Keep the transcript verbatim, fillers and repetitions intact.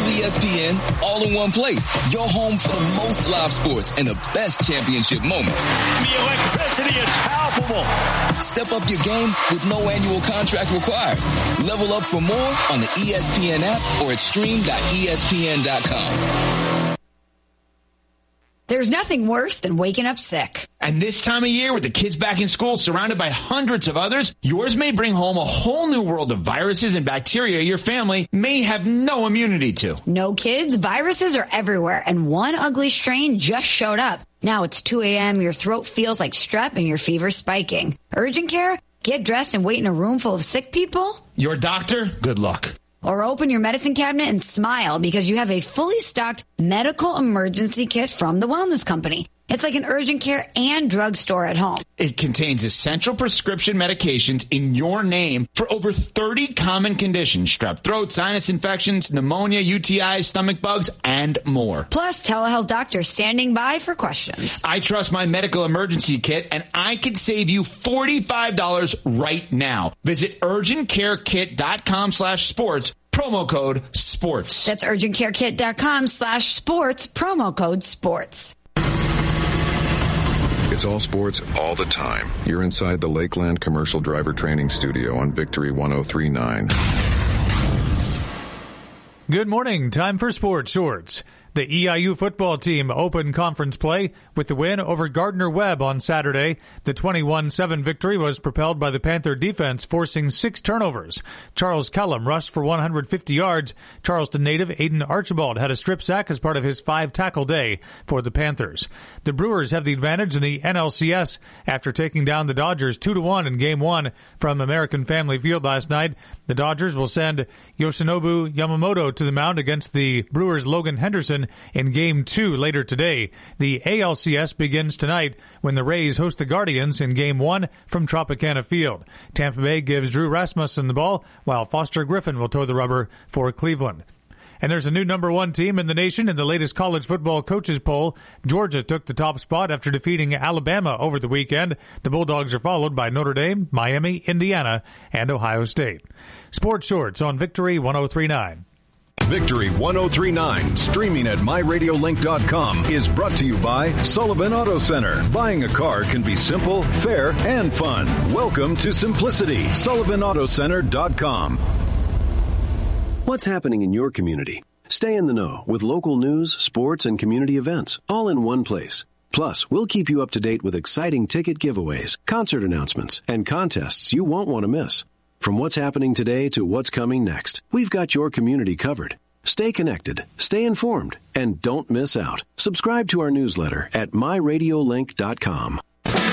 E S P N all in one place. Your home for the most live sports and the best championship moments. The electricity is palpable. Step up your game with no annual contract required. Level up for more on the E S P N app or at stream dot E S P N dot com. There's nothing worse than waking up sick. And this time of year, with the kids back in school, surrounded by hundreds of others, yours may bring home a whole new world of viruses and bacteria your family may have no immunity to. No kids, viruses are everywhere, and one ugly strain just showed up. Now it's two a.m., your throat feels like strep, and your fever's spiking. Urgent care? Get dressed and wait in a room full of sick people? Your doctor? Good luck. Or open your medicine cabinet and smile because you have a fully stocked medical emergency kit from the Wellness Company. It's like an urgent care and drugstore at home. It contains essential prescription medications in your name for over thirty common conditions: strep throat, sinus infections, pneumonia, U T Is, stomach bugs, and more. Plus, telehealth doctors standing by for questions. I trust my medical emergency kit, and I can save you forty-five dollars right now. Visit urgent care kit dot com slash sports, promo code sports. That's urgent care kit dot com slash sports, promo code sports. It's all sports all the time. You're inside the Lakeland Commercial Driver Training Studio on Victory one oh three point nine. Good morning. Time for Sports Shorts. The E I U football team opened conference play with the win over Gardner-Webb on Saturday. The twenty-one seven victory was propelled by the Panther defense, forcing six turnovers. Charles Kellum rushed for one hundred fifty yards. Charleston native Aiden Archibald had a strip sack as part of his five-tackle day for the Panthers. The Brewers have the advantage in the N L C S after taking down the Dodgers two to one in Game one from American Family Field last night. The Dodgers will send Yoshinobu Yamamoto to the mound against the Brewers' Logan Henderson in Game two later today. The A L C S begins tonight when the Rays host the Guardians in Game one from Tropicana Field. Tampa Bay gives Drew Rasmussen the ball, while Foster Griffin will toe the rubber for Cleveland. And there's a new number one team in the nation in the latest college football coaches poll. Georgia took the top spot after defeating Alabama over the weekend. The Bulldogs are followed by Notre Dame, Miami, Indiana, and Ohio State. Sports Shorts on Victory one oh three point nine. Victory one oh three point nine, streaming at my radio link dot com, is brought to you by Sullivan Auto Center. Buying a car can be simple, fair, and fun. Welcome to simplicity. Sullivan Auto Center dot com. What's happening in your community? Stay in the know with local news, sports, and community events, all in one place. Plus, we'll keep you up to date with exciting ticket giveaways, concert announcements, and contests you won't want to miss. From what's happening today to what's coming next, we've got your community covered. Stay connected, stay informed, and don't miss out. Subscribe to our newsletter at my radio link dot com.